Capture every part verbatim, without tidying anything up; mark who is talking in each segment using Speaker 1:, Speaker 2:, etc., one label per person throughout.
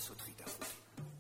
Speaker 1: ათასოთხი და ხუთი.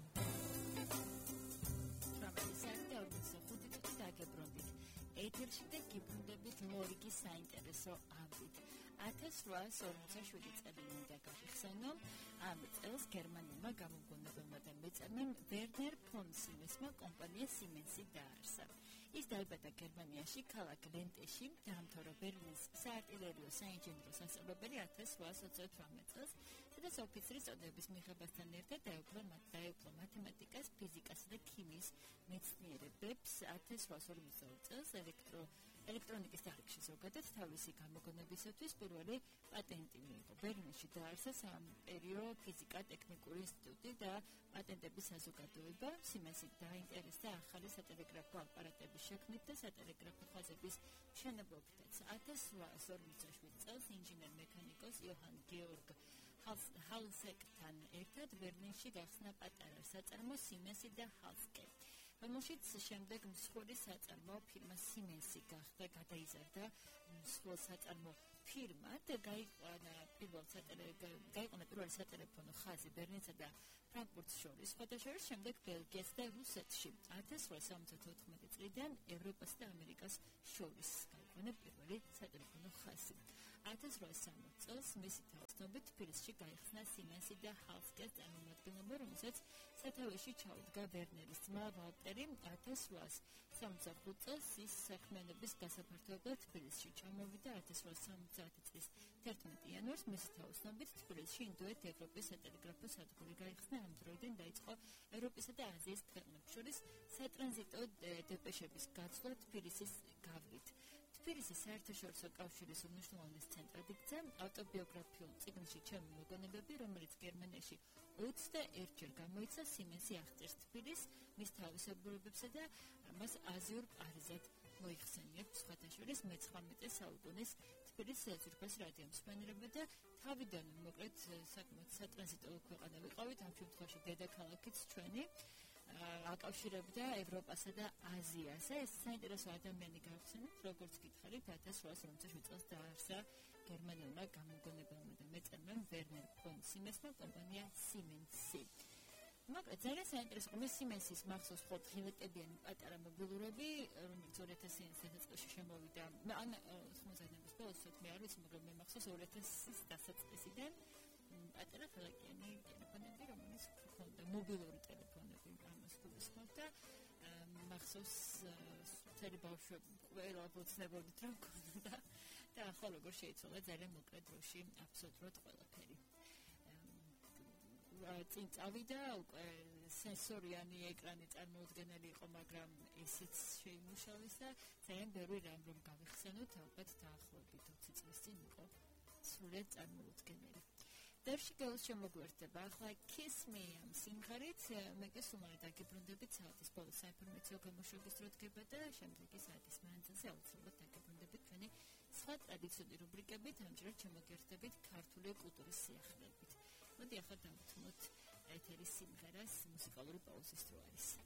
Speaker 2: ეთერში და გიბრუნდებით ლორიკის საინტერესო ამბით. ათას რვაას ორმოცდაშვიდი წელი უნდა გაგიხსენო. ამ წელს გერმანულმა გამომგონებელმა და მეწარმემ ვერნერ ფონ სიმენსმა კომპანია სიმენსი დაარსა. ის დაიბადა გერმანიაში, ქალაქ ლენტეში, დაამთავრა ბერლინის საარტილერიო საინჟინრო სასწავლებელი ათას რვაას ოცდათვრამეტ წელს, სადაც ოფიცრის წოდების მიღებასთან ერთად დაეუფლა დაეუფლა მათემატიკას, ფიზიკასა და ქიმიის მეცნიერებებს. ათას რვაას ორმოცდაორ წელს ელექტრო ელექტრონიკის დარგში ზოგადად თავისი გამოგონებისათვის პირველი პატენტი მიიღო. ბერლინში დაარსა საამპერიო ფიზიკა-ტექნიკური ინსტიტუტი და პატენტების საზოგადოება. სიმენსი დაინტერესდა ახალი სატელეგრაფო აპარატების შექმნით და სატელეგრაფო ხაზების მშენებლობითაც. ათას რვაას ორმოცდაშვიდ წელს ინჟინერ-მექანიკოს იოჰან გეორგ ჰალსეკთან ერთად ბერლინში გახსნა პატარა საწარმო სიმენსი და ჰალსკე. რომელშიც შემდეგ მსხვილი საწარმო ფირმა სიმენსი გახდა, გადაიზარდა მსხვილ საწარმო ფირმად, გაიყვანა პირველი სატელეფონო ხაზი ბერლინსა და ფრანკფურტს შორის, სხვათა შორის შემდეგ ბელგიასა და რუსეთში. ათას რვაას ორმოცდათოთხმეტი წლიდან ევროპასა და ამერიკას შორის გაიყვანა პირველი სატელეფონო ხაზი. ათას რვაას სამოცდ წელს მისი თაოსნობით თბილისში გაიხსნა სიმენსი და ჰალსკეს წარმომადგენლობა, რომელსაც სათავეში ჩაუდგა ვერნერის ძმა ვალტერი. ათას რვაას სამოცდახუთ წელს ის საქმიანობის გასაფართოებლად თბილისში ჩამოვიდა. ათას რვაას სამოცდაათი წლის თერთმეტი იანვარს მისი თაოსნობით თბილისში ინდოეთ ევროპის სატელეგრაფო სადგური გაიხსნა. ამ დროიდან დაიწყო ევროპისა და აზიის ქვეყნებს შორის სატრანზიტო დეპეშების გაცვლა თბილისის გავლით. თბილისის საერთაშორისო კავშირის უმნიშვნელოვანეს ცენტრად იქცა. ავტობიოგრაფიულ წიგნში ჩემი მოგონებები, რომელიც გერმანიაში ოცდაერთჯერ გამოიცა, სიმენსი აღწერს თბილისს, მის თავისებურებებსა და მას აზიურ პარიზად მოიხსენიებს. სხვათა შორის მეცხრამეტე საუკუნის თბილისის ზურბას რადიომსმენელობა და თავიდან მოკლედ საკმაოდ სატრანზიტო ქვეყანა ვიყავით, ამ შემთხვევაში დედაქალაქიც ჩვენი აკავშირებდა ევროპასა და აზიას. ეს საინტერესო ადამიანი გავხსენებთ, როგორც გითხარით, ათას რვაას ორმოცდაშვიდ წელს დაარსა გერმანულმა გამომგონებელმა და მეწარმემ ვერნერ ფონ სიმენსმა კომპანია სიმენსი. მოკლედ ძალიან საინტერესო მე სიმენსის მახსოვს ხო ღილაკებიანი პატარა მობილურები, რომელიც ორი ათასი წელს შემოვიდა. ან ხმოზანების ბოლოს მე არ ვიცი, მაგრამ მე მახსოვს ორი ათასის დასაწყისიდან პატარა ღილაკიანი ტელეფონები, რომელიც ჰქონდა მობილური ტელეფონები, ამას გულისხმობდა. მახსოვს მთელი ბავშვები ყველა ოცნებოდით რომ ჰქონდა და ახლა როგორ შეიცვალა ძალიან მოკლედ დროში აბსოლუტურად ყველაფერი. წინ წავიდა, უკვე სენსორიანი ეკრანი წარმოუდგენელი იყო, მაგრამ ესეც შეიმუშავეს და ძალიან ბევრი რამ რომ გავიხსენოთ, ალბათ დაახლოებით ოცი წლის წინ იყო სრულად წარმოუდგენელი. დევში გელს შემოგვერთება ახლა Kiss Me ამ სიმღერით, მე კი სულ დაგიბრუნდებით საათის ბოლოს საინფორმაციო გამოშვების დრო დგება და შემდეგი საათის მანძილზე აუცილებლად დაგიბრუნდებით ჩვენი სხვა ტრადიციული რუბრიკებით, ამჯერად შემოგვერთებით ქართული კულტურის სიახლეებით. მოდი ახლა დავთმოთ ეთერის სიმღერას, მუსიკალური პაუზის დრო არის.